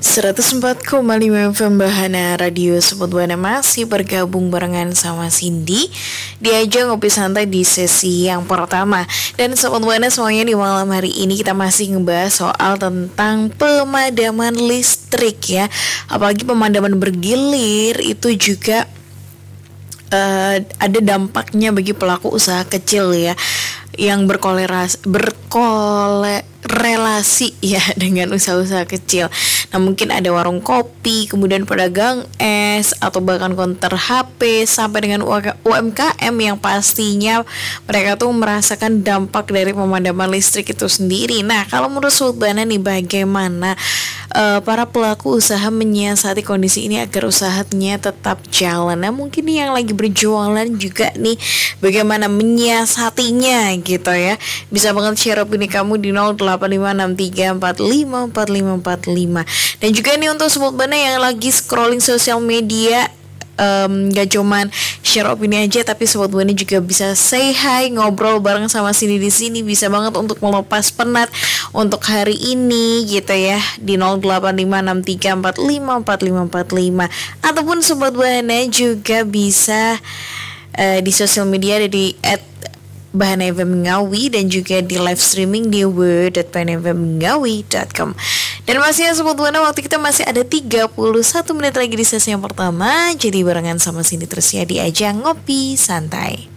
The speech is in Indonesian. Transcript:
104,5 FM Bahana Radio Sobat Buana masih bergabung barengan sama Cindy di Aja Ngopi Santai di sesi yang pertama. Dan Sobat Buana semuanya, di malam hari ini kita masih ngebahas soal tentang pemadaman listrik ya. Apalagi pemadaman bergilir itu juga ada dampaknya bagi pelaku usaha kecil ya, yang berkorelasi ya dengan usaha-usaha kecil. Nah, mungkin ada warung kopi, kemudian pedagang es, atau bahkan konter HP, sampai dengan UMKM yang pastinya mereka tuh merasakan dampak dari pemadaman listrik itu sendiri. Nah, kalau menurut Sultana nih, bagaimana para pelaku usaha menyiasati kondisi ini agar usahanya tetap jalan? Nah, mungkin nih yang lagi berjualan juga nih, bagaimana menyiasatinya gitu ya. Bisa banget share opini kamu di 085634545545. Dan juga nih untuk Sobat Buana yang lagi scrolling sosial media, gak cuman share opini aja, tapi Sobat Buana juga bisa say hi, ngobrol bareng sama Cindy di sini. Bisa banget untuk melepas penat untuk hari ini gitu ya, di 085634554545. Ataupun Sobat Buana juga bisa di sosial media ada di @Bahana FM Ngawi, dan juga di live streaming di www.bahanafmngawi.com. Dan masih ya Sobat Buana, waktu kita masih ada 31 menit lagi di sesi yang pertama. Jadi barengan sama Cindy terus ya di Aja Ngopi Santai.